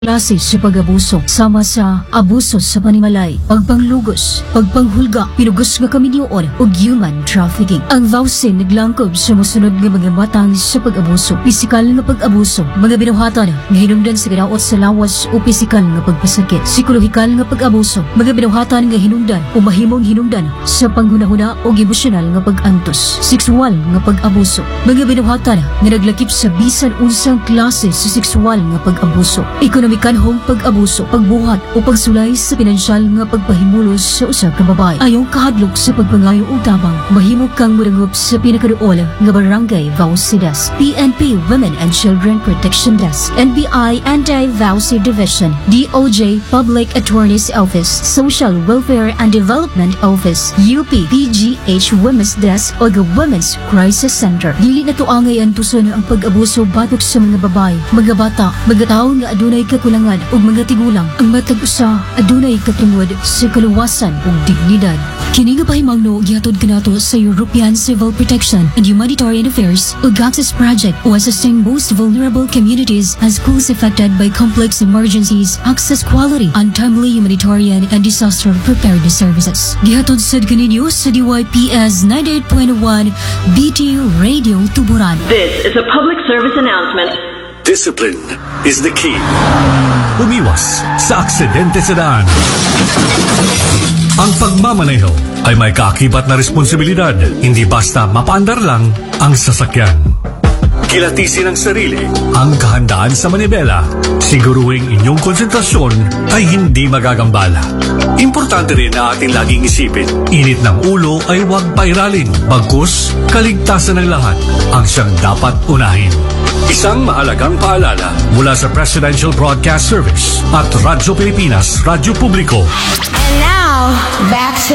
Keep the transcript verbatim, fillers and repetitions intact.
klase sa pag-abuso, sama sa abuso sa panimalay, pagpanglugos, pagpanghulga, pinugus nga kamilyoon o human trafficking. Ang vowsin naglangkob sa musunod nga mga matang sa pag-abuso, pisikal nga pag-abuso, mga binuhatan nga hinungdan sa ginaot sa lawas o pisikal nga pagpasakit, psikolohikal nga pag-abuso, mga binuhatan nga hinungdan o mahimong hinungdan sa panghunahuna o emosyonal nga pag-antos, sexual nga pag-abuso, mga binuhatan nga naglakip sa bisan unsang klase sa sexual nga pag-abuso, ekonomikanhong pag-abuso, pagbuhat o pagsulay sa pinansyal nga pagpahimulos sa usa ka babae. Ayaw kahadlok sa pagpangayo o tabang, mahimo kang murangop sa pinakaduol nga barangay Vowsy Desk, P N P Women and Children Protection Desk, N B I Anti-Vowsy Division, D O J Public Attorney's Office, Social Welfare and Development Office, U P P G H Women's Desk o the Women's Crisis Center. Dili na tuangay antuson ang pag-abuso batok sa mga babae, mga bata, mga tao nga adunay kakulangan o mga tigulang. Ang matag usa adunay katungod sa kaluwasan ug dignidad. Kini nga pahimangno gihatod kanato sa European Civil Protection and Humanitarian Affairs ug Access Project o assisting most vulnerable communities as schools affected by complex emergencies, access quality, untimely humanitarian and disaster preparedness services. Gihatod sad kaninyo sa D Y P S ninety-eight point one B T Radio Tuburan. This is a public service announcement. Discipline is the key. Umiwas sa aksidente sa daan. Ang pagmamaneho ay may kaakibat na responsibilidad. Hindi basta mapaandar lang ang sasakyan. Kilatisin ang sarili, ang kahandaan sa manibela. Siguruhing inyong konsentrasyon ay hindi magagambala. Importante rin na ating laging isipin, init ng ulo ay huwag pairalin. Bagkus, kaligtasan ng lahat ang siyang dapat unahin. Isang mahalagang paalala mula sa Presidential Broadcast Service at Radyo Pilipinas, Radyo Publiko. And now, back to